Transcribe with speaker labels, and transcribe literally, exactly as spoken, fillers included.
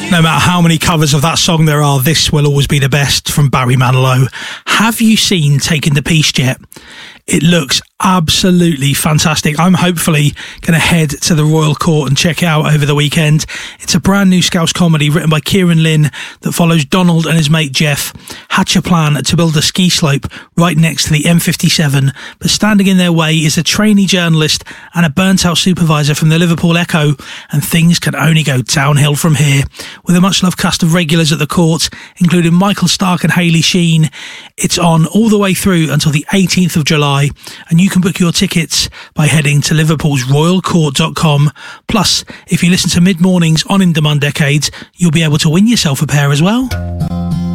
Speaker 1: No matter how many covers of that song there are, this will always be the best, from Barry Manilow. Have you seen Taking the Piece yet? It looks absolutely fantastic. I'm hopefully going to head to the Royal Court and check it out over the weekend. It's a brand new Scouse comedy written by Kieran Lynn that follows Donald and his mate Jeff hatch a plan to build a ski slope right next to the M fifty-seven, but standing in their way is a trainee journalist and a burnt-out supervisor from the Liverpool Echo, and things can only go downhill from here. With a much-loved cast of regulars at the court, including Michael Stark and Hayley Sheen, it's on all the way through until the eighteenth of July, and you can book your tickets by heading to liverpool's royal court dot com. Plus, if you listen to Mid Mornings on In Demand Decades, you'll be able to win yourself a pair as well.